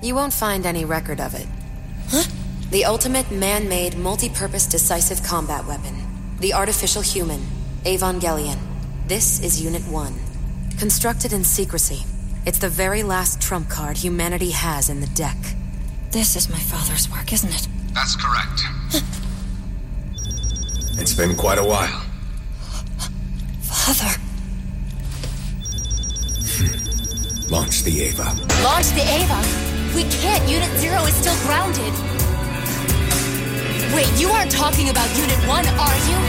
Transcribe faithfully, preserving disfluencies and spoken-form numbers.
You won't find any record of it. Huh? The ultimate man-made, multi-purpose decisive combat weapon. The artificial human, Evangelion. This is Unit one. Constructed in secrecy, it's the very last trump card humanity has in the deck. This is my father's work, isn't it? That's correct. It's been quite a while. Father. Launch the Eva. Launch the Eva? We can't. Unit Zero is still grounded. Wait, you aren't talking about Unit One, are you?